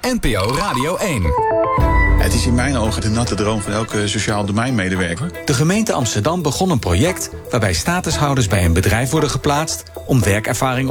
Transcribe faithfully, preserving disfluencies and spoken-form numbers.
N P O Radio één. Het is in mijn ogen de natte droom van elke sociaal domeinmedewerker. De gemeente Amsterdam begon een project waarbij statushouders bij een bedrijf worden geplaatst om werkervaring